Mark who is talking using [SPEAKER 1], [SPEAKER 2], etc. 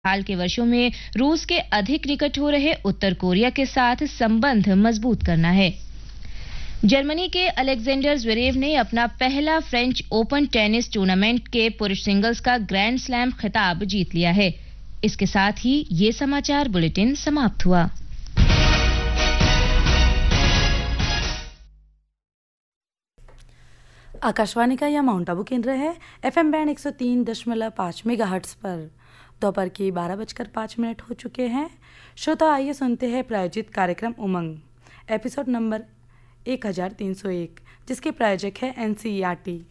[SPEAKER 1] हाल के वर्षों में रूस के अधिक निकट हो रहे उत्तर कोरिया के साथ संबंध मजबूत करना है। जर्मनी के अलेक्जेंडर ज्वेरेव ने अपना पहला फ्रेंच ओपन टेनिस टूर्नामेंट के पुरुष सिंगल्स का ग्रैंड स्लैम खिताब जीत लिया है। इसके साथ ही ये समाचार बुलेटिन समाप्त हुआ।
[SPEAKER 2] आकाशवाणी का यह माउंट आबू केंद्र है। FM बैंड 103.5 मेगाहर्ट्ज पर दोपहर के 12:05 हो चुके हैं। श्रोता आइए सुनते हैं प्रायोजित कार्यक्रम उमंग एपिसोड नंबर 1301, जिसके प्रायोजक है NCERT।